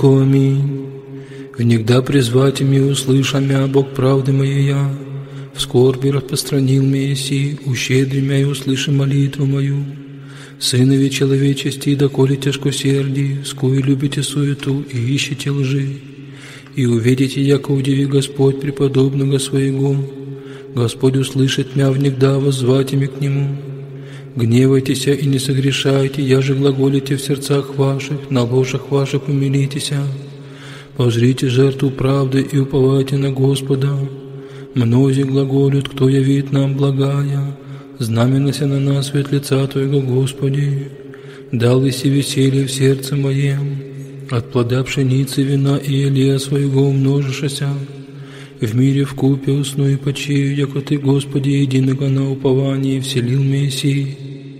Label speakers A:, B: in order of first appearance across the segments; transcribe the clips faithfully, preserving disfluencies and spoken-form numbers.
A: Аминь. Внегда призвать ими услыша мя, Бог правды моей, в скорби распространил Мессии, ущедри мя и услыши молитву мою. Сынови человечести, доколе тяжкосердии, скую любите суету и ищете лжи. И увидите, яко удиви Господь преподобного своего. Господь услышит мя внегда, воззвать ими к Нему. Гневайтесь и не согрешайте, я же глаголите в сердцах ваших, на ложах ваших умилитесь. Позрите жертву правды и уповайте на Господа. Мнози глаголют, кто явит нам благая, знаменася на нас свет лица Твоего, Господи. Дал иси веселье в сердце моем, от плода пшеницы, вина и елея своего умножишася. В мире вкупе усну и почию, яко Ты, Господи, единого на уповании вселил Мессии.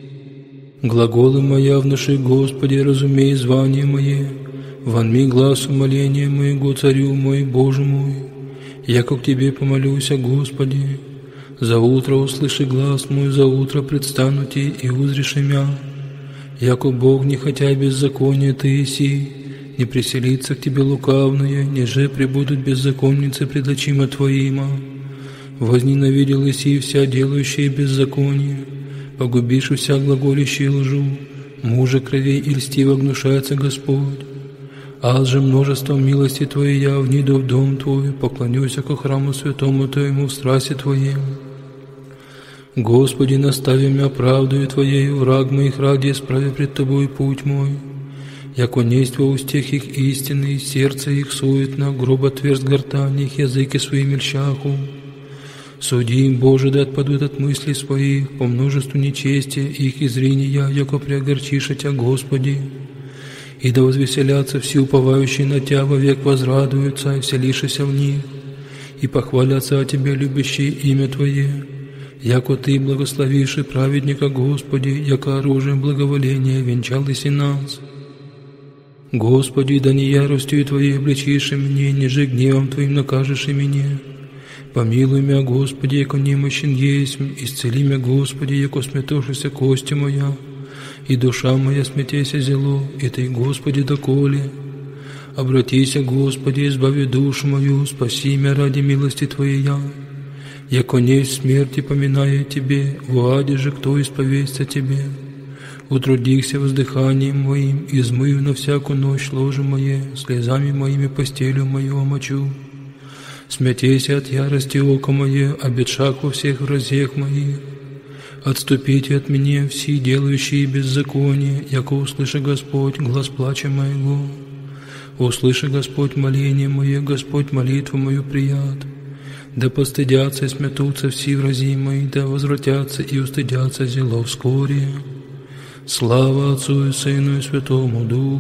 A: Глаголы моя внуши, Господи, разумей звание мое, вонми глаз умоления моего, Царю мой, Боже мой. Яко к Тебе помолюся, Господи, за утро услыши глаз мой, за утро предстану Ти и узришь мя. Яко Бог, не хотя беззакония Ты иси, не приселится к Тебе лукавное, неже пребудут беззаконницы пред очима Твоима. Возненавидел иси вся делающие беззаконие, погубишь вся глаголящие лжу, мужа кровей и льстиво гнушается Господь. Аз же множеством милости Твоей я вниду в дом Твой, поклонюсь ко храму святому Твоему в страсти Твоем. Господи, настави мя правдою Твоею, враг моих ради исправи пред Тобой путь мой. Яко несть во устех их истины, сердце их суетно, гроб отверст гортани их, языки свои мельчаху. Суди им, Боже, да отпадут от мыслей своих, по множеству нечестия их изрения, яко приогорчиша Тя, Господи. И да возвеселятся все уповающие на Тя, вовек возрадуются, и вселишися в них, и похвалятся о Тебе, любящие имя Твое. Яко Ты благословивший праведника, Господи, яко оружием благоволения венчал иси нас. Господи, да не яростью Твоей обличишь мне, ниже гневом Твоим накажешь и меня. Помилуй мя, Господи, яко немощен есть, исцели мя, Господи, яко сметошися кости моя, и душа моя сметеся зело, и Ты, Господи, доколе. Обратися, Господи, избави душу мою, спаси мя ради милости Твоей. Яко несть смерти поминая Тебе, в аде же кто исповестся Тебе. Утрудихся воздыханием моим, измыв на всякую ночь ложе мое, слезами моими постелью мою омочу. Смятейся от ярости око мое, обетшак во всех вразех моих. Отступите от меня все делающие беззаконие, яко услыши Господь глас плача моего. Услыши Господь моление мое, Господь молитву мою прият. Да постыдятся и смятутся все врази мои, да возвратятся и устыдятся зело вскоре. Слава Отцу и Сыну и Святому Духу.